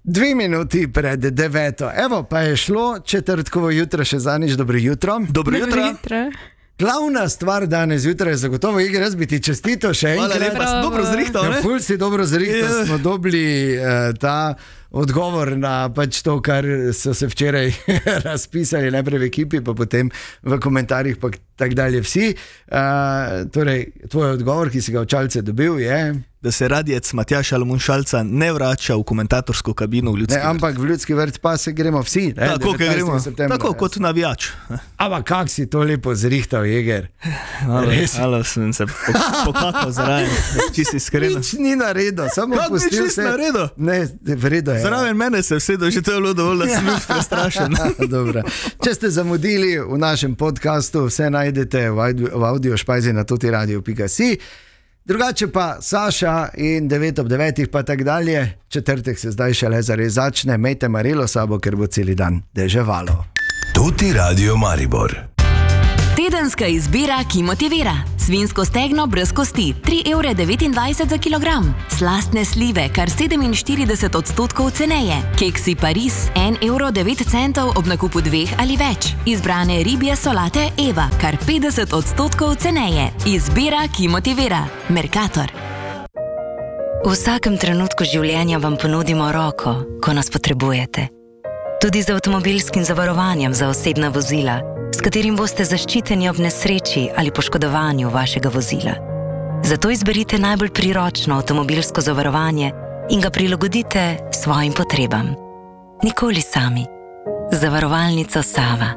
2 minuti pred 9. Evo, pa je šlo četrtkovo jutro, še zadnjič. Dobro jutro. Dobro jutro. Glavna stvar danes zjutraj je zagotovo Igor, jaz bi ti čestito še enkrat. Hvala lepa, si dobro zrihtal, ne? Ful si dobro zrihtal, smo dobili ta odgovor na pač to, kar so se včeraj razpisali najprej v ekipi, pa potem v komentarjih, pa tak dalje vsi. Torej, tvoj odgovor, ki si ga v Čalce dobil, je... Da se radijec Matjaša Almunšalca ne vrača v komentatorsko kabino v Ljudski vrt. Ampak v Ljudski vrt pa se gremo vsi. Tako kot navijač. Ampak kak si to lepo zrihtal, Jeger? Malo sem se pokakal zraven, čisti iskreno. Nič ni naredil, samo pustil se... Kako ni naredil? Ne, vredo je. Zraven mene se vsedo, že to je bilo dovolj, da sem bil prestrašen. Dobro. Če ste zamudili v našem podcastu, vse najdete v audio špajzi na totiradio.si. Drugače pa Saša in 9 ob 9 pa tak dalje. Četrtek se zdaj šele zares začne, imejte marelo sabo, ker bo celi dan deževalo. Tuti Radio Maribor. Tedenska izbira, ki motivira. Svinjsko stegno brez kosti, 3,29 € za kilogram. Slastne slive, kar 47% ceneje. Keksi Paris, 1,09 € ob nakupu 2 ali več. Izbrane ribje solate Eva, kar 50% ceneje. Izbira, ki motivira. Mercator. V vsakem trenutku življenja vam ponudimo roko, ko nas potrebujete. Tudi z avtomobilskim zavarovanjem za osebna vozila, s katerim boste zaščiteni ob nesreči ali poškodovanju vašega vozila. Zato izberite najbolj priročno avtomobilsko zavarovanje in ga prilagodite svojim potrebam. Nikoli sami. Zavarovalnica Sava.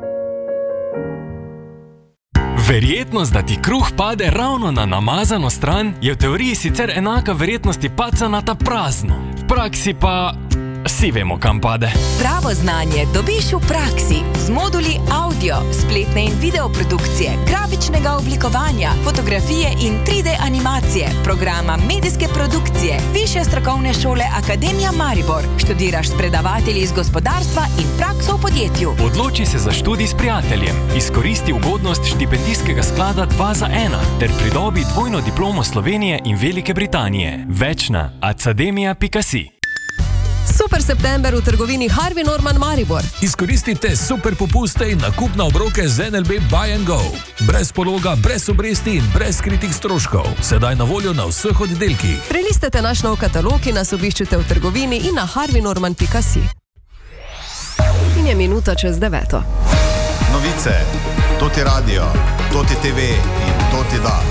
Verjetnost, da ti kruh pade ravno na namazano stran, je v teoriji sicer enaka verjetnosti padca na ta prazno. V praksi pa... Vsi vemo, kam pade. Pravo znanje dobiš v praksi z moduli audio, spletne in video produkcije, grafičnega oblikovanja, fotografije in 3D animacije, programa medijske produkcije, Višje strokovne šole Akademija Maribor. Študiraš s predavatelji iz gospodarstva in prakso v podjetju. Odloči se za študij s prijateljem, izkoristi ugodnost štipendijskega sklada 2 za 1 ter pridobi dvojno diplomo Slovenije in Velike Britanije. Več na academia.si. Super september v trgovini Harvey Norman Maribor. Izkoristite super popuste in nakupne obroke z NLB Buy and Go. Brez pologa, brez obresti in brez skritih stroškov. Sedaj na voljo na vseh oddelkih. Prelistajte naš nov katalog in nas obiščite v trgovini in na harveynorman.si. In je minuta čez 9. Novice, Toti Radio, Toti TV in Toti Da.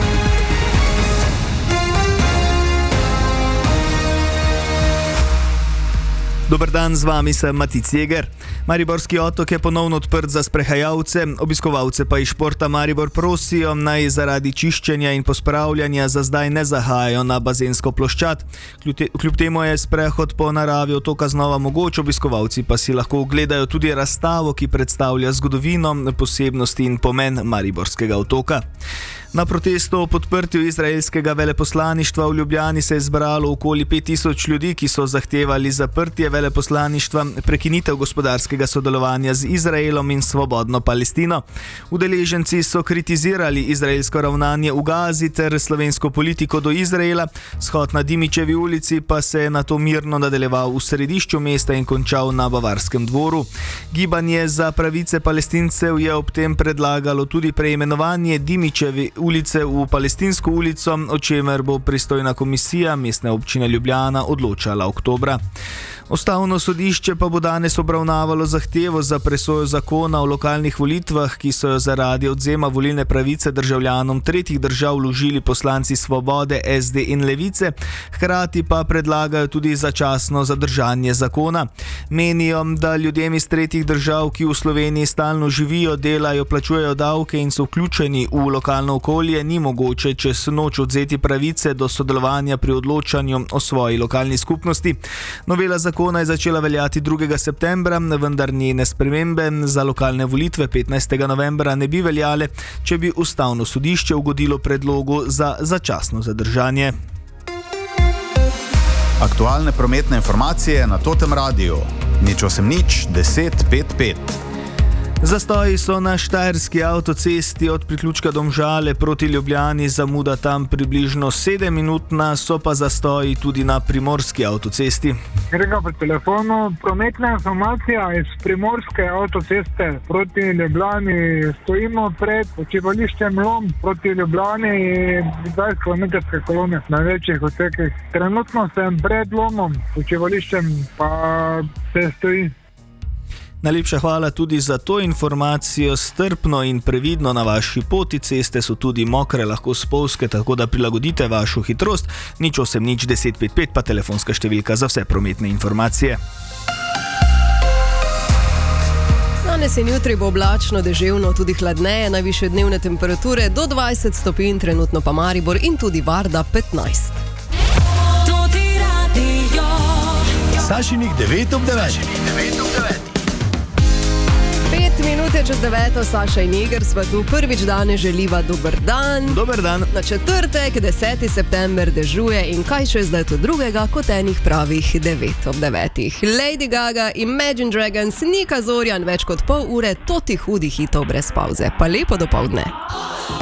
Dober dan, z vami sem Matic Jeger. Mariborski otok je ponovno odprt za sprehajalce, obiskovalce pa iz športa Maribor prosijo, naj zaradi čiščenja in pospravljanja za zdaj ne zahajajo na bazensko ploščad. Kljub temu je sprehod po naravi otoka znova mogoč, obiskovalci pa si lahko ogledajo tudi razstavo, ki predstavlja zgodovino, posebnosti in pomen Mariborskega otoka. Na protestu o podprtju izraelskega veleposlaništva v Ljubljani se je zbralo okoli 5000 ljudi, ki so zahtevali zaprtje veleposlaništva, prekinitev gospodarskega sodelovanja z Izraelom in svobodno Palestino. Udeleženci so kritizirali izraelsko ravnanje v Gazi ter slovensko politiko do Izraela. Shod na Dimičevi ulici pa se je nato mirno nadaljeval v središču mesta in končal na Bavarskem dvoru. Gibanje za pravice Palestincev je ob tem predlagalo tudi preimenovanje Dimičevi ulice v Palestinsko ulico, o čemer bo pristojna komisija Mestne občine Ljubljana odločala oktobra. Ustavno sodišče pa bo danes obravnavalo zahtevo za presojo zakona o lokalnih volitvah, ki so jo zaradi odvzema volilne pravice državljanom tretjih držav vložili poslanci Svobode, SD in Levice, hkrati pa predlagajo tudi začasno zadržanje zakona. Menijo, da ljudem iz tretjih držav, ki v Sloveniji stalno živijo, delajo, plačujejo davke in so vključeni v lokalno okolje, ni mogoče čez noč odvzeti pravice do sodelovanja pri odločanju o svoji lokalni skupnosti. Novela zakona je začela veljati 2. septembra, vendar njene spremembe za lokalne volitve 15. novembra ne bi veljale, če bi ustavno sodišče ugodilo predlogu za začasno zadržanje. Aktualne prometne informacije na Totem Radiu. 080 10 55. Zastoji so na štajerski avtocesti od priključka Domžale proti Ljubljani, zamuda tam približno 7-minutna, so pa zastoji tudi na primorski avtocesti. Grega po telefonu, prometna informacija iz primorske avtoceste proti Ljubljani. Stojimo pred počivališčem Lom proti Ljubljani in 20 km kolone na večjih odsekih. Trenutno sem pred Lomom, počivališčem pa se stoji. Najlepša hvala tudi za to informacijo. Strpno in previdno na vaši poti, ceste so tudi mokre, lahko spolzke, tako da prilagodite vašo hitrost. 08 10 55 pa telefonska številka za vse prometne informacije. Danes in jutri bo oblačno, deževno, tudi hladneje, najvišje dnevne temperature do 20 stopinj, trenutno pa Maribor in tudi Varda 15. Sašinih 9 ob 9. 5 minute čez 9, Saša in Iger sva tu, prvič danes želiva dober dan. Dober dan. Na četrtek, 10. september, dežuje in kaj še zdaj to drugega kot enih pravih 9 ob 9. Lady Gaga, Imagine Dragons, Nika Zorjan, več kot pol ure totih hudih hitov brez pauze. Pa lepo dopoldne.